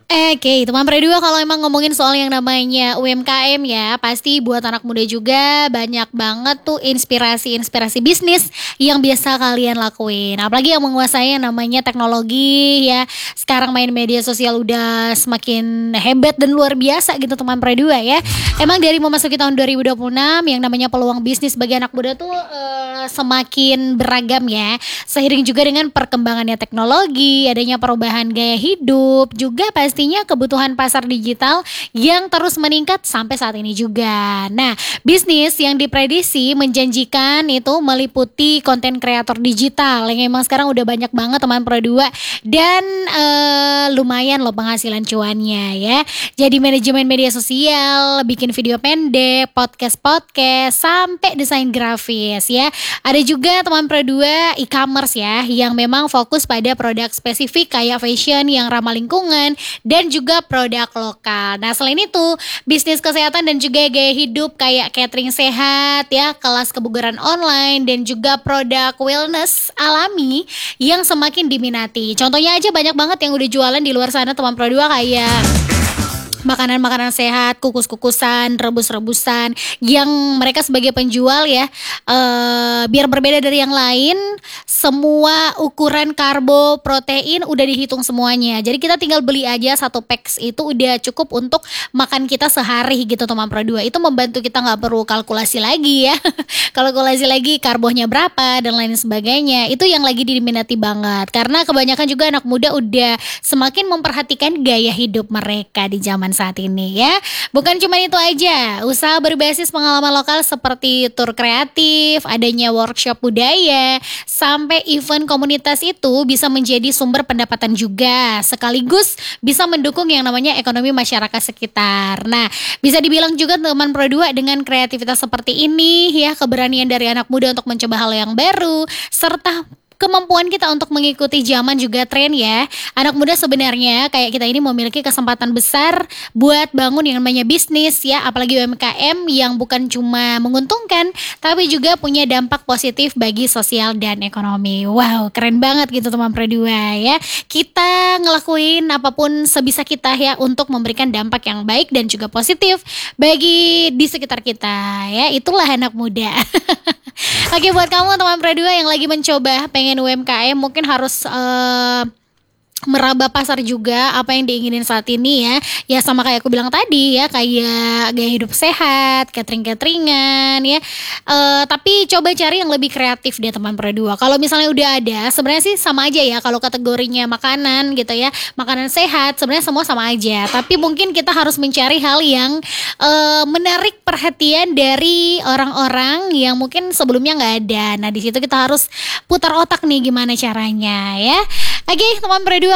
Oke, teman Pre2 kalau emang ngomongin soal yang namanya UMKM ya, pasti buat anak muda juga banyak banget tuh inspirasi-inspirasi bisnis yang biasa kalian lakuin. Apalagi yang menguasai yang namanya teknologi ya. Sekarang main media sosial udah semakin hebat dan luar biasa gitu teman Pre2 ya. Emang dari memasuki tahun 2026 yang namanya peluang bisnis bagi anak muda tuh semakin beragam ya. Seiring juga dengan perkembangannya teknologi, adanya perubahan gaya hidup, juga pastinya kebutuhan pasar digital yang terus meningkat sampai saat ini juga. Nah, bisnis yang diprediksi menjanjikan itu meliputi konten kreator digital yang emang sekarang udah banyak banget teman Pro2 dan lumayan loh penghasilan cuannya ya. Jadi manajemen media sosial, bikin video pendek, podcast sampai desain grafis ya. Ada juga teman Pro2 e-commerce ya yang memang fokus pada produk spesifik kayak fashion yang ramah lingkungan dan juga produk lokal. Nah, selain itu, bisnis kesehatan dan juga gaya hidup kayak catering sehat ya, kelas kebugaran online dan juga produk wellness alami yang semakin diminati. Contohnya aja banyak banget yang udah jualan di luar sana teman Pro2 kayak makanan-makanan sehat, kukus-kukusan, rebus-rebusan yang mereka sebagai penjual ya biar berbeda dari yang lain, semua ukuran karbo, protein udah dihitung semuanya. Jadi kita tinggal beli aja satu packs itu udah cukup untuk makan kita sehari gitu teman Pro2. Itu membantu kita nggak perlu kalkulasi lagi ya. Kalkulasi lagi karbonya berapa dan lain sebagainya. Itu yang lagi diminati banget karena kebanyakan juga anak muda udah semakin memperhatikan gaya hidup mereka di zaman saat ini ya. Bukan cuma itu aja, usaha berbasis pengalaman lokal seperti tur kreatif, adanya workshop budaya, sampai event komunitas itu bisa menjadi sumber pendapatan juga, sekaligus bisa mendukung yang namanya ekonomi masyarakat sekitar. Nah, bisa dibilang juga teman Pro2 dengan kreativitas seperti ini ya, keberanian dari anak muda untuk mencoba hal yang baru, serta kemampuan kita untuk mengikuti zaman juga tren ya. Anak muda sebenarnya kayak kita ini memiliki kesempatan besar buat bangun yang namanya bisnis ya, apalagi UMKM yang bukan cuma menguntungkan tapi juga punya dampak positif bagi sosial dan ekonomi. Wow, keren banget gitu teman Pro2 ya. Kita ngelakuin apapun sebisa kita ya untuk memberikan dampak yang baik dan juga positif bagi di sekitar kita ya. Itulah anak muda. Oke, buat kamu teman Pro2 yang lagi mencoba pengen UMKM mungkin harus meraba pasar juga apa yang diinginin saat ini ya sama kayak aku bilang tadi ya, kayak gaya hidup sehat, cateringan ya, tapi coba cari yang lebih kreatif deh teman Pro2. Kalau misalnya udah ada sebenarnya sih sama aja ya, kalau kategorinya makanan gitu ya, makanan sehat sebenarnya semua sama aja, tapi mungkin kita harus mencari hal yang menarik perhatian dari orang-orang yang mungkin sebelumnya nggak ada. Nah, di situ kita harus putar otak nih gimana caranya ya. Oke, teman Pro2,